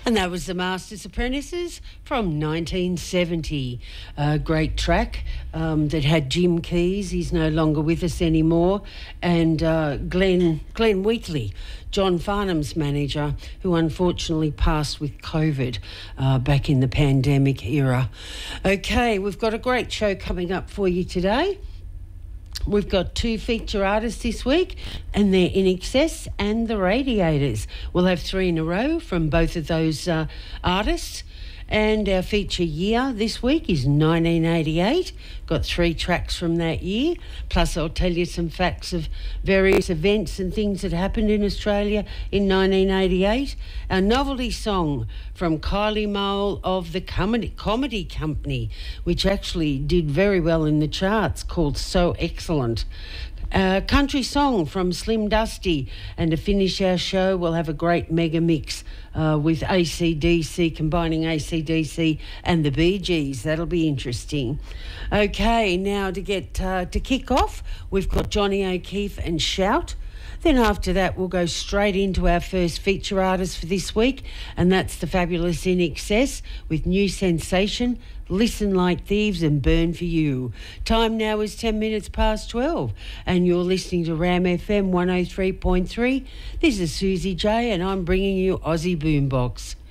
And that was the Masters Apprentices from 1970. A great track that had Jim Keys. He's no longer with us anymore. And Glenn Wheatley, John Farnham's manager, who unfortunately passed with COVID back in the pandemic era. Okay, we've got a great show coming up for you today. We've got two feature artists this week, and they're In Excess and The Radiators. We'll have three in a row from both of those artists. And our feature year this week is 1988. Got three tracks from that year. Plus I'll tell you some facts of various events and things that happened in Australia in 1988. Our novelty song from Kylie Mole of the Comedy Company, which actually did very well in the charts, called So Excellent. Country song from Slim Dusty, and to finish our show we'll have a great mega mix with AC/DC, combining AC/DC and the Bee Gees. That'll be interesting. Okay, now to kick off, we've got Johnny O'Keefe and Shout. Then after that, we'll go straight into our first feature artist for this week, and that's the fabulous In Excess with new sensation, Listen Like Thieves and Burn For You. Time now is 10 minutes past 12, and you're listening to Ram FM 103.3. This is Susie J, and I'm bringing you Aussie Boombox.